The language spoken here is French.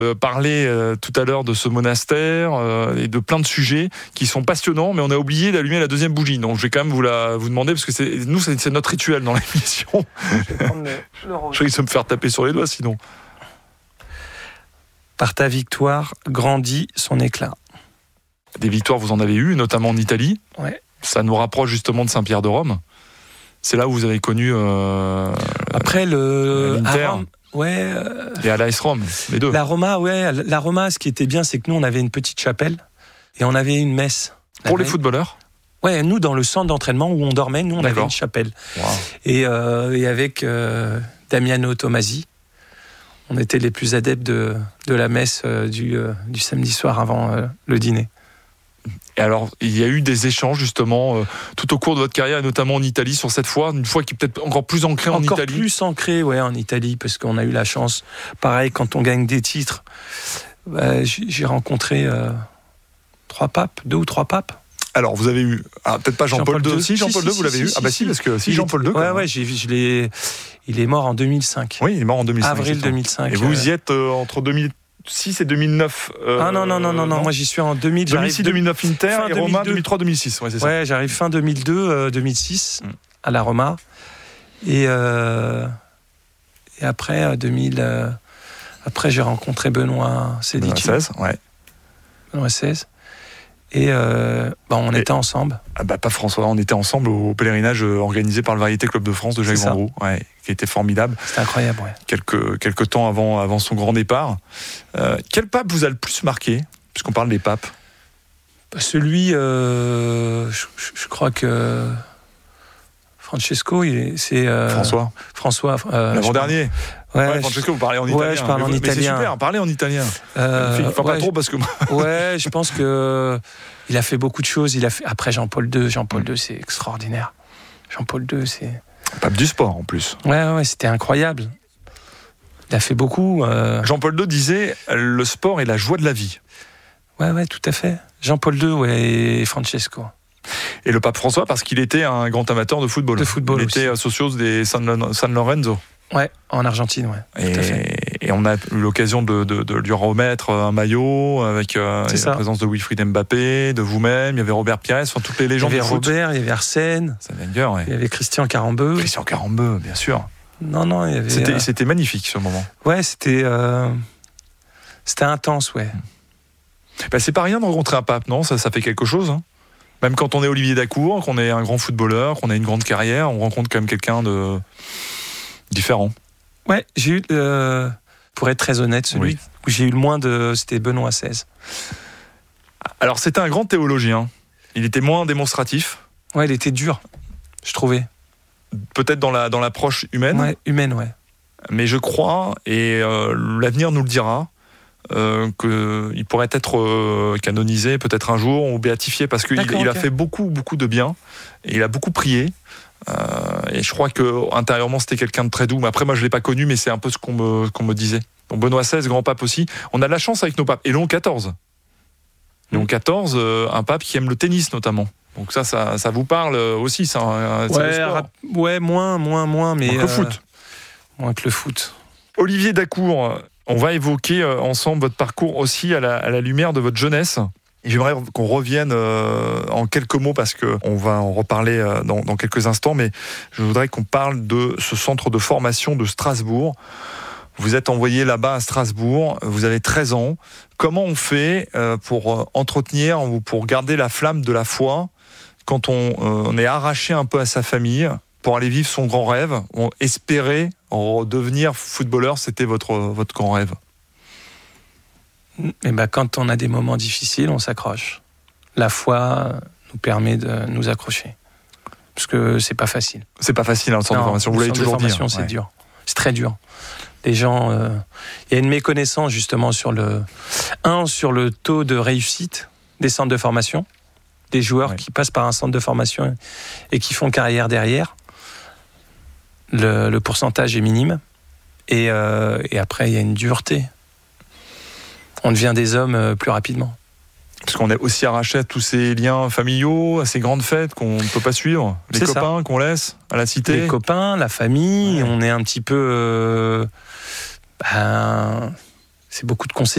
Parler tout à l'heure de ce monastère et de plein de sujets qui sont passionnants, mais on a oublié d'allumer la deuxième bougie. Donc je vais quand même vous demander, parce que c'est notre rituel dans l'émission. Je vais prendre le rose. Je risque de me faire taper sur les doigts sinon. Par ta victoire, grandit son éclat. Des victoires, vous en avez eu, notamment en Italie. Ouais. Ça nous rapproche justement de Saint-Pierre de Rome. C'est là où vous avez connu après l'Inter. à Rome, ouais. Et à l'AS Rome, les deux. La Roma, ce qui était bien, c'est que nous, on avait une petite chapelle et on avait une messe. Pour les footballeurs ? Ouais, nous, dans le centre d'entraînement où on dormait, nous, on avait une chapelle. Wow. Et avec Damiano Tomasi, on était les plus adeptes de la messe du samedi soir avant le dîner. Et alors, il y a eu des échanges justement tout au cours de votre carrière, et notamment en Italie sur cette foi, une foi qui est peut-être encore plus ancrée en Italie. Encore plus ancrée, ouais, en Italie, parce qu'on a eu la chance. Pareil, quand on gagne des titres, j'ai rencontré 2 ou 3 papes. Alors, vous avez eu, peut-être pas Jean-Paul II. Si, Jean-Paul II, vous l'avez eu. Parce que si Jean-Paul II. Ouais, il est mort en 2005. Oui, il est mort en 2005. Avril 2005. Et vous y êtes entre 2006 et 2009. Non, moi j'y suis en 2000. 2006-2009 Inter et Roma 2003-2006. Ouais, c'est ça. Ouais, j'arrive fin 2002-2006 à la Roma. Et après 2000. Après, j'ai rencontré Benoît Sedici. Benoît XVI. Et on était ensemble. Pas François, on était ensemble au pèlerinage organisé par le Variété Club de France de Jacques Vendroux, qui était formidable. C'était incroyable, ouais. Quelques temps avant son grand départ. Quel pape vous a le plus marqué, puisqu'on parle des papes ? Celui, je crois que Francesco, c'est François. L'avant-dernier. Ouais, Francesco, vous parlez en italien. Ouais, je parle en italien. C'est super, parlez en italien. Pas trop parce que. Ouais, je pense que il a fait beaucoup de choses. Après Jean-Paul II. Jean-Paul II, c'est extraordinaire. Jean-Paul II, c'est. Pape du sport en plus. Ouais, c'était incroyable. Il a fait beaucoup. Jean-Paul II disait le sport est la joie de la vie. Ouais, tout à fait. Jean-Paul II et Francesco. Et le pape François parce qu'il était un grand amateur de football. Il aussi. était socios des San Lorenzo. Ouais, en Argentine, ouais. Tout à fait. Et on a eu l'occasion de lui remettre un maillot avec la présence de Wilfried Mbappé, de vous-même, il y avait Robert Pires, toutes les légendes du foot. Il y avait Robert, il y avait Arsène, il y avait Christian Carambeu. Christian Carambeu, bien sûr. Non, il y avait... C'était magnifique ce moment. Ouais, c'était intense, ouais. C'est pas rien de rencontrer un pape, non ? Ça fait quelque chose, hein. Même quand on est Olivier Dacour, qu'on est un grand footballeur, qu'on a une grande carrière, on rencontre quand même quelqu'un de différent. Ouais, j'ai eu, pour être très honnête, celui où j'ai eu le moins c'était Benoît XVI. Alors c'était un grand théologien. Il était moins démonstratif. Ouais, il était dur, je trouvais. Peut-être dans l'approche humaine. Ouais, humaine, ouais. Mais je crois, et l'avenir nous le dira, qu'il pourrait être canonisé peut-être un jour ou béatifié parce qu'il a fait beaucoup de bien et il a beaucoup prié. Et je crois que intérieurement c'était quelqu'un de très doux. Mais après moi je l'ai pas connu, mais c'est un peu ce qu'on me disait. Donc Benoît XVI, grand pape aussi. On a de la chance avec nos papes. Et Léon XIV. Léon XIV, un pape qui aime le tennis notamment. Donc ça vous parle aussi, c'est le sport. Ouais, moins, mais le foot. Moins que le foot. Olivier Dacour, on va évoquer ensemble votre parcours aussi à la lumière de votre jeunesse. Et j'aimerais qu'on revienne en quelques mots parce qu'on va en reparler dans quelques instants, mais je voudrais qu'on parle de ce centre de formation de Strasbourg. Vous êtes envoyé là-bas à Strasbourg, vous avez 13 ans. Comment on fait pour entretenir ou pour garder la flamme de la foi quand on est arraché un peu à sa famille pour aller vivre son grand rêve, espérer devenir footballeur, c'était votre grand rêve? Et quand on a des moments difficiles, on s'accroche. La foi nous permet de nous accrocher. Parce que c'est pas facile. C'est pas facile, le centre de formation, vous l'avez toujours dit. C'est dur. C'est très dur. Les gens... Il y a une méconnaissance, justement, sur le taux de réussite des centres de formation, des joueurs qui passent par un centre de formation et qui font carrière derrière. Le pourcentage est minime. Et après, il y a une dureté. On devient des hommes plus rapidement. Parce qu'on est aussi arraché à tous ces liens familiaux, à ces grandes fêtes qu'on ne peut pas suivre. Les copains qu'on laisse à la cité. Les copains, la famille, on est un petit peu... c'est beaucoup de conseils.